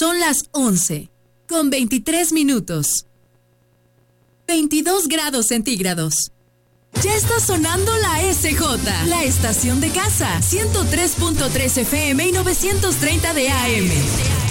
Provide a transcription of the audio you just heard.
Son las 11:23. 22 grados centígrados. Ya está sonando la SJ, la estación de casa, 103.3 FM y 930 de AM.